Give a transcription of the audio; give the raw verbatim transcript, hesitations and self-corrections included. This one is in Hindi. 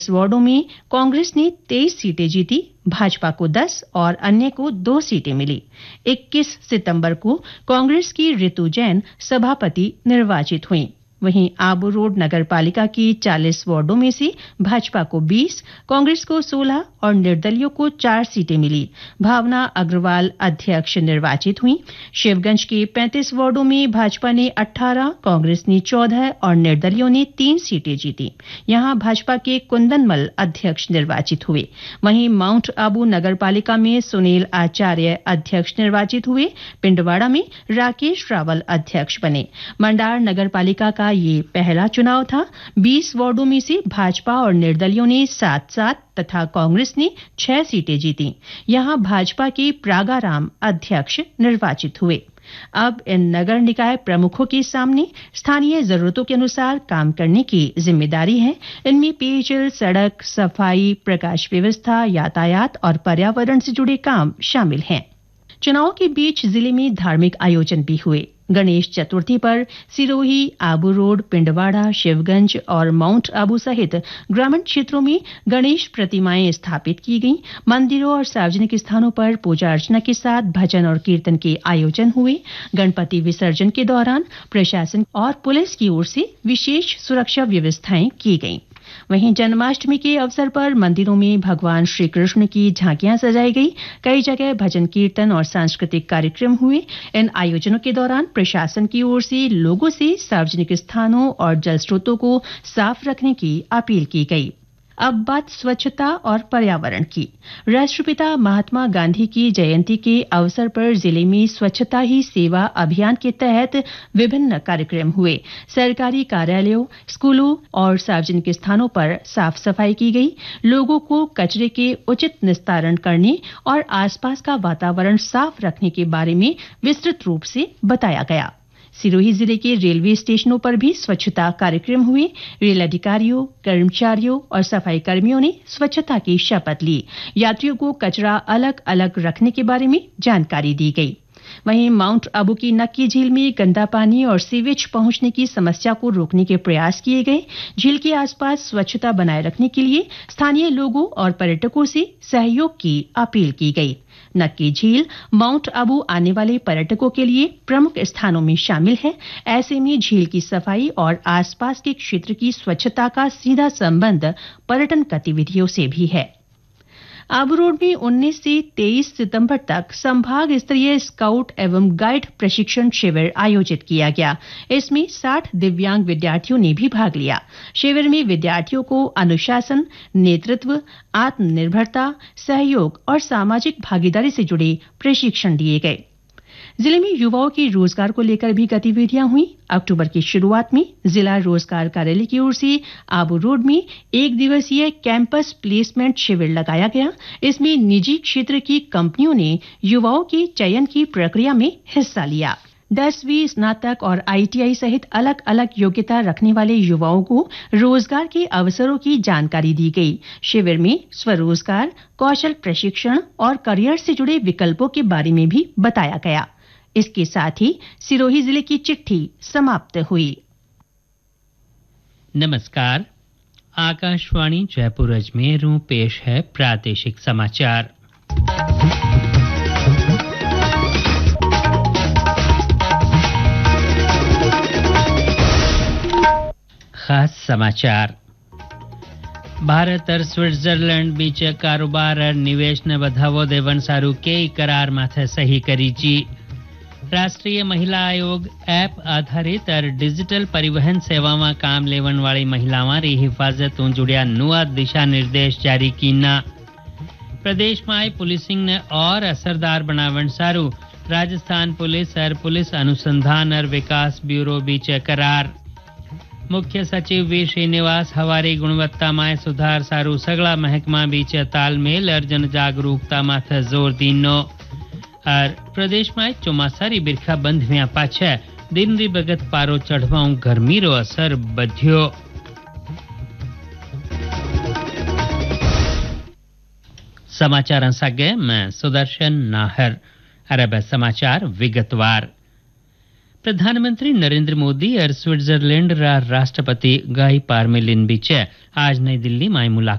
इस वार्डों में कांग्रेस ने तेईस सीटें जीती, भाजपा को दस और अन्य को दो सीटें मिली। इक्कीस सितंबर को कांग्रेस की रितु जैन सभापति निर्वाचित हुई। वहीं आबू रोड नगर पालिका की चालीस वार्डों में से भाजपा को बीस, कांग्रेस को सोलह और निर्दलियों को चार सीटें मिली। भावना अग्रवाल अध्यक्ष निर्वाचित हुई। शिवगंज के पैंतीस वार्डों में भाजपा ने अठारह, कांग्रेस ने चौदह और निर्दलियों ने तीन सीटें जीती। यहां भाजपा के कुंदनमल अध्यक्ष निर्वाचित हुए। वहीं माउंट आबू नगर पालिका में सुनील आचार्य अध्यक्ष निर्वाचित हुए। पिंडवाड़ा में राकेश रावल अध्यक्ष बने। मंडार नगर पालिका का ये पहला चुनाव था। बीस वार्डों में से भाजपा और निर्दलियों ने सात सात तथा कांग्रेस ने छह सीटें जीती। यहां भाजपा के प्रागाराम अध्यक्ष निर्वाचित हुए। अब इन नगर निकाय प्रमुखों के सामने स्थानीय जरूरतों के अनुसार काम करने की जिम्मेदारी है। इनमें पेयजल, सड़क, सफाई, प्रकाश व्यवस्था, यातायात और पर्यावरण से जुड़े काम शामिल हैं। चुनाव के बीच जिले में धार्मिक आयोजन भी हुए। गणेश चतुर्थी पर सिरोही, आबू रोड, पिंडवाड़ा, शिवगंज और माउंट आबू सहित ग्रामीण क्षेत्रों में गणेश प्रतिमाएं स्थापित की गईं। मंदिरों और सार्वजनिक स्थानों पर पूजा अर्चना के साथ भजन और कीर्तन के आयोजन हुए। गणपति विसर्जन के दौरान प्रशासन और पुलिस की ओर से विशेष सुरक्षा व्यवस्थाएं की गईं। वहीं जन्माष्टमी के अवसर पर मंदिरों में भगवान श्री कृष्ण की झांकियां सजाई गई। कई जगह भजन कीर्तन और सांस्कृतिक कार्यक्रम हुए। इन आयोजनों के दौरान प्रशासन की ओर से लोगों से सार्वजनिक स्थानों और जल स्रोतों को साफ रखने की अपील की गई। अब बात स्वच्छता और पर्यावरण की। राष्ट्रपिता महात्मा गांधी की जयंती के अवसर पर जिले में स्वच्छता ही सेवा अभियान के तहत विभिन्न कार्यक्रम हुए। सरकारी कार्यालयों, स्कूलों और सार्वजनिक स्थानों पर साफ सफाई की गई। लोगों को कचरे के उचित निस्तारण करने और आसपास का वातावरण साफ रखने के बारे में विस्तृत रूप से बताया गया। सिरोही जिले के रेलवे स्टेशनों पर भी स्वच्छता कार्यक्रम हुए। रेल अधिकारियों, कर्मचारियों और सफाई कर्मियों ने स्वच्छता की शपथ ली। यात्रियों को कचरा अलग अलग रखने के बारे में जानकारी दी गई। वहीं माउंट आबू की नक्की झील में गंदा पानी और सीवेज पहुंचने की समस्या को रोकने के प्रयास किए गए। झील के आसपास स्वच्छता बनाए रखने के लिए स्थानीय लोगों और पर्यटकों से सहयोग की अपील की गई। नक्की झील माउंट आबू आने वाले पर्यटकों के लिए प्रमुख स्थानों में शामिल है। ऐसे में झील की सफाई और आसपास के क्षेत्र की स्वच्छता का सीधा संबंध पर्यटन गतिविधियों से भी है। आबू रोड में उन्नीस से तेईस सितंबर तक संभाग स्तरीय स्काउट एवं गाइड प्रशिक्षण शिविर आयोजित किया गया। इसमें साठ दिव्यांग विद्यार्थियों ने भी भाग लिया। शिविर में विद्यार्थियों को अनुशासन, नेतृत्व, आत्मनिर्भरता, सहयोग और सामाजिक भागीदारी से जुड़े प्रशिक्षण दिए गए। जिले में युवाओं के रोजगार को लेकर भी गतिविधियां हुई। अक्टूबर की शुरुआत में जिला रोजगार कार्यालय की ओर से आबू रोड में एक दिवसीय कैंपस प्लेसमेंट शिविर लगाया गया। इसमें निजी क्षेत्र की कंपनियों ने युवाओं के चयन की प्रक्रिया में हिस्सा लिया। दसवीं, स्नातक और आईटीआई सहित अलग अलग योग्यता रखने वाले युवाओं को रोजगार के अवसरों की जानकारी दी गई। शिविर में स्वरोजगार, कौशल प्रशिक्षण और करियर से जुड़े विकल्पों के बारे में भी बताया गया। इसके साथ ही सिरोही जिले की चिट्ठी समाप्त हुई। नमस्कार, आकाशवाणी जयपुर अजमेर पेश है प्रादेशिक समाचार। खास समाचार। भारत और स्विट्जरलैंड बीच कारोबार और निवेश ने बढ़ावो देवन सारू कई करार माथे सही करी जी। राष्ट्रीय महिला आयोग ऐप आधारित और डिजिटल परिवहन सेवा में काम लेवन वाली महिलावां री हिफाजत जुड़िया नुआ दिशा निर्देश जारी कीना। प्रदेश में पुलिसिंग ने और असरदार बनावन सारू राजस्थान पुलिस और पुलिस अनुसंधान और विकास ब्यूरो बीच करार। मुख्य सचिव वी श्रीनिवास हवारी गुणवत्ता में सुधार सारू सगला महकमा बीच तालमेल और जन जागरूकता माथे जोर दीनो। और प्रदेश में चौमासारी बिरखा बंध में पाछे दिन री बगत पारो चढ़वाऊ गर्मी रो असर बध्यो। समाचार सागे मैं सुदर्शन नाहर। अरब समाचार विगतवार। प्रधानमंत्री नरेंद्र मोदी और स्विट्जरलैंड रा राष्ट्रपति गाई पारमेलिन बीच आज नई दिल्ली में मुलाकात